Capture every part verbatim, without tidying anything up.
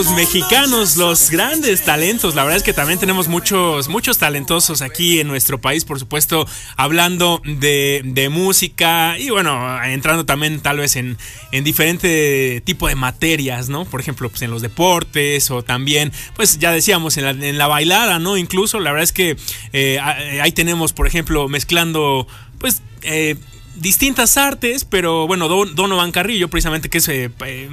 Los mexicanos, los grandes talentos, la verdad es que también tenemos muchos, muchos talentosos aquí en nuestro país, por supuesto, hablando de, de música y bueno, entrando también tal vez en, en diferente tipo de materias, ¿no? Por ejemplo, pues en los deportes o también, pues ya decíamos, en la, en la bailada, ¿no? Incluso, la verdad es que eh, ahí tenemos, por ejemplo, mezclando, pues, eh, distintas artes, pero bueno, Don, Donovan Carrillo, precisamente, que es eh,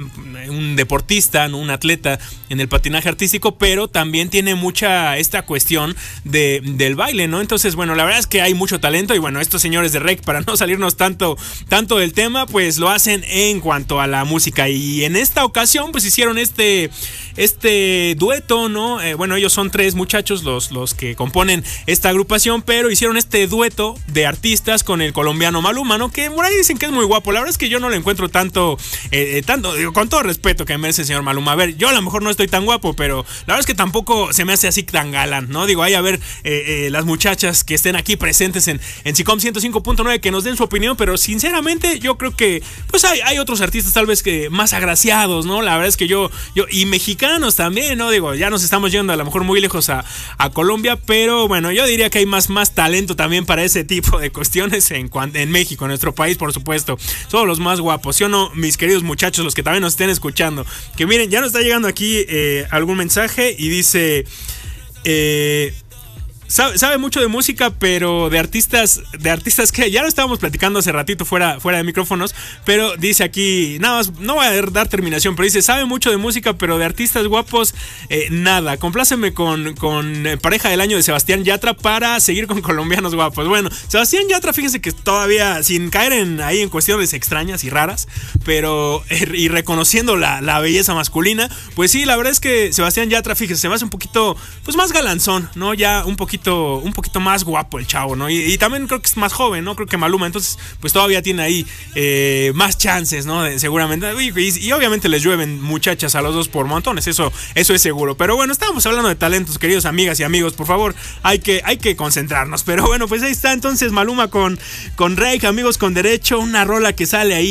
un deportista, ¿no? Un atleta en el patinaje artístico, pero también tiene mucha esta cuestión de, del baile, ¿no? Entonces, bueno, la verdad es que hay mucho talento y bueno, estos señores de R E C, para no salirnos tanto, tanto del tema, pues lo hacen en cuanto a la música y en esta ocasión, pues hicieron este, este dueto, ¿no? Eh, bueno, ellos son tres muchachos los, los que componen esta agrupación, pero hicieron este dueto de artistas con el colombiano Maluma, ¿no? Que por ahí dicen que es muy guapo. La verdad es que yo no lo encuentro tanto, eh, tanto, digo, con todo respeto que merece el señor Maluma. A ver, yo a lo mejor no estoy tan guapo, pero la verdad es que tampoco se me hace así tan galán, ¿no? Digo, hay a ver eh, eh, las muchachas que estén aquí presentes en, en SICOM ciento cinco punto nueve que nos den su opinión, pero sinceramente yo creo que pues hay, hay otros artistas tal vez que más agraciados, ¿no? La verdad es que yo, yo y mexicanos también, ¿no? Digo, ya nos estamos yendo a lo mejor muy lejos a, a Colombia, pero bueno, yo diría que hay más, más talento también para ese tipo de cuestiones en, en México, en nuestro país, por supuesto. Son los más guapos, ¿sí o no, mis queridos muchachos, los que también nos estén escuchando? Que miren, ya nos está llegando aquí eh, algún mensaje y dice... Eh, Sabe, sabe mucho de música, pero de artistas, de artistas que ya lo estábamos platicando hace ratito fuera, fuera de micrófonos, pero dice aquí, nada más, no voy a dar terminación, pero dice, sabe mucho de música, pero de artistas guapos, eh, nada. Compláceme con, con eh, pareja del año de Sebastián Yatra para seguir con colombianos guapos. Bueno, Sebastián Yatra, fíjense que todavía, sin caer en ahí en cuestiones extrañas y raras, pero eh, y reconociendo la, la belleza masculina, pues sí, la verdad es que Sebastián Yatra, fíjense, se me hace un poquito, pues más galanzón, ¿no? Ya un poquito un poquito más guapo el chavo, ¿no? Y, y también creo que es más joven, ¿no? Creo que Maluma, entonces, pues todavía tiene ahí eh, más chances, ¿no? De, seguramente. Y, y, y obviamente les llueven muchachas a los dos por montones, eso, eso es seguro. Pero bueno, estábamos hablando de talentos, queridos amigas y amigos, por favor, hay que, hay que concentrarnos. Pero bueno, pues ahí está entonces Maluma con, con R E C, amigos con derecho, una rola que sale ahí